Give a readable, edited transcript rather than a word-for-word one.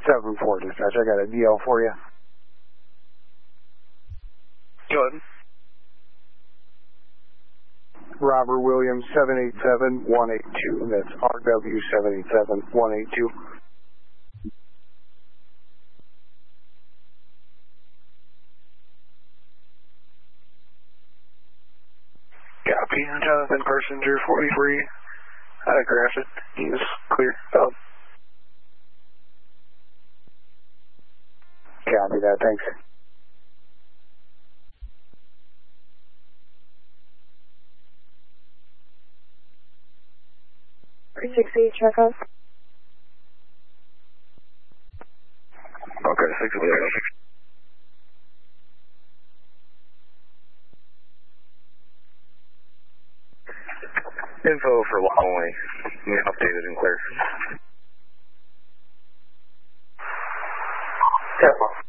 7-4 dispatch. I got a DL for you. Go ahead. Robert Williams 787-182. That's RW 787-182. Copy. Jonathan Carpenter 43. I crashed it. He's clear. Valid. Copy that. Thanks. 368 Chekhov. Okay, 608. Info for law only. Updated and clear. Careful.